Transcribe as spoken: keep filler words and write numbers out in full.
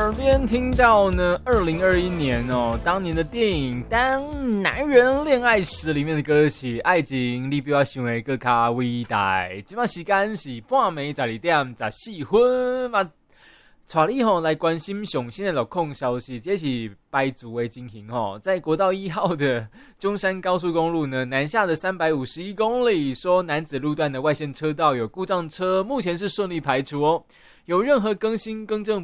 耳边听到呢，二零二一年哦，当年的电影《当男人恋爱时》里面的歌曲《爱情你比我想的更加伟大》。现在时间是半暝十二點十四分嘛，帶你吼來關心上新的路況消息，這是白族的情形吼，在國道一號的中山高速公路呢，南下的三百五十一公里，說南子路段的外線車道有故障車，目前是順利排除哦。有任何更新更正